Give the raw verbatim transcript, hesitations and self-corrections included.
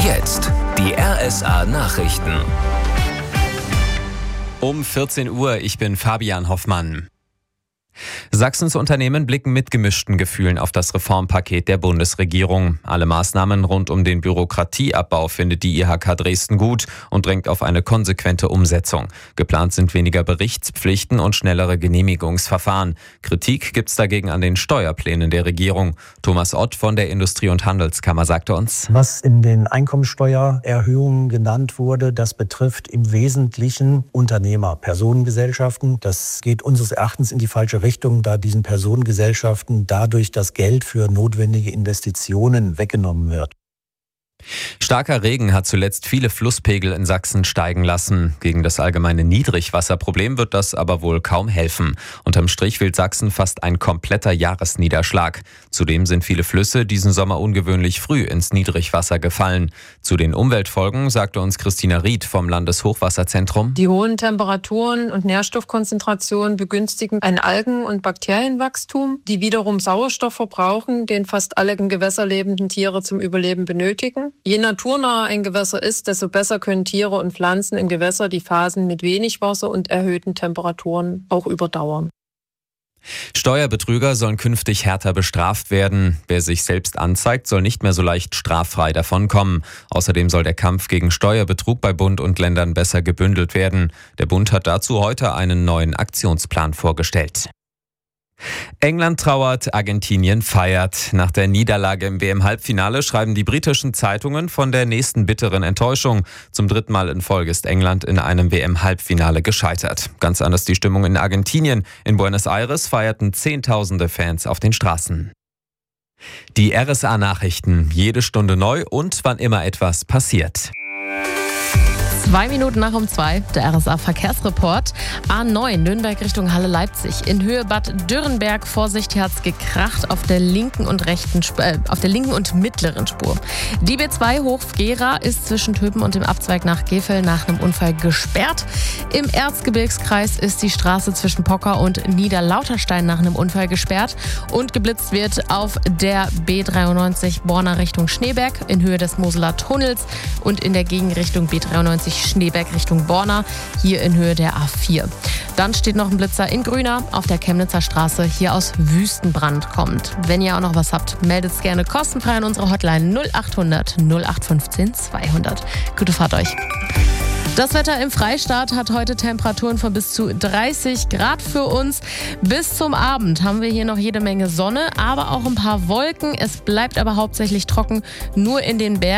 Jetzt die R S A-Nachrichten. Um vierzehn Uhr, ich bin Fabian Hoffmann. Sachsens Unternehmen blicken mit gemischten Gefühlen auf das Reformpaket der Bundesregierung. Alle Maßnahmen rund um den Bürokratieabbau findet die I H K Dresden gut und drängt auf eine konsequente Umsetzung. Geplant sind weniger Berichtspflichten und schnellere Genehmigungsverfahren. Kritik gibt's dagegen an den Steuerplänen der Regierung. Thomas Ott von der Industrie- und Handelskammer sagte uns: Was in den Einkommensteuererhöhungen genannt wurde, das betrifft im Wesentlichen Unternehmer, Personengesellschaften. Das geht unseres Erachtens in die falsche Richtung. Richtung, da diesen Personengesellschaften dadurch das Geld für notwendige Investitionen weggenommen wird. Starker Regen hat zuletzt viele Flusspegel in Sachsen steigen lassen. Gegen das allgemeine Niedrigwasserproblem wird das aber wohl kaum helfen. Unterm Strich fehlt Sachsen fast ein kompletter Jahresniederschlag. Zudem sind viele Flüsse diesen Sommer ungewöhnlich früh ins Niedrigwasser gefallen. Zu den Umweltfolgen sagte uns Christina Ried vom Landeshochwasserzentrum: Die hohen Temperaturen und Nährstoffkonzentrationen begünstigen ein Algen- und Bakterienwachstum, die wiederum Sauerstoff verbrauchen, den fast alle im Gewässer lebenden Tiere zum Überleben benötigen. Je naturnaher ein Gewässer ist, desto besser können Tiere und Pflanzen im Gewässer die Phasen mit wenig Wasser und erhöhten Temperaturen auch überdauern. Steuerbetrüger sollen künftig härter bestraft werden. Wer sich selbst anzeigt, soll nicht mehr so leicht straffrei davonkommen. Außerdem soll der Kampf gegen Steuerbetrug bei Bund und Ländern besser gebündelt werden. Der Bund hat dazu heute einen neuen Aktionsplan vorgestellt. England trauert, Argentinien feiert. Nach der Niederlage im W M-Halbfinale schreiben die britischen Zeitungen von der nächsten bitteren Enttäuschung. Zum dritten Mal in Folge ist England in einem W M-Halbfinale gescheitert. Ganz anders die Stimmung in Argentinien. In Buenos Aires feierten Zehntausende Fans auf den Straßen. Die R S A-Nachrichten, jede Stunde neu und wann immer etwas passiert. Zwei Minuten nach um zwei, der R S A-Verkehrsreport. A neun, Nürnberg Richtung Halle-Leipzig. In Höhe Bad Dürrenberg, Vorsicht, hier hat's gekracht auf der linken und rechten, äh, auf der linken und mittleren Spur. Die B zwei Hof-Gera ist zwischen Töpen und dem Abzweig nach Gefel nach einem Unfall gesperrt. Im Erzgebirgskreis ist die Straße zwischen Pocker und Niederlauterstein nach einem Unfall gesperrt. Und geblitzt wird auf der B dreiundneunzig Borna Richtung Schneeberg in Höhe des Moseler Tunnels und in der Gegenrichtung B dreiundneunzig Schneeberg Richtung Borna, hier in Höhe der A vier. Dann steht noch ein Blitzer in Grüner auf der Chemnitzer Straße, hier aus Wüstenbrand kommt. Wenn ihr auch noch was habt, meldet es gerne kostenfrei an unsere Hotline null achthundert null acht fünfzehn zweihundert. Gute Fahrt euch. Das Wetter im Freistaat hat heute Temperaturen von bis zu dreißig Grad für uns. Bis zum Abend haben wir hier noch jede Menge Sonne, aber auch ein paar Wolken. Es bleibt aber hauptsächlich trocken, nur in den Bergen.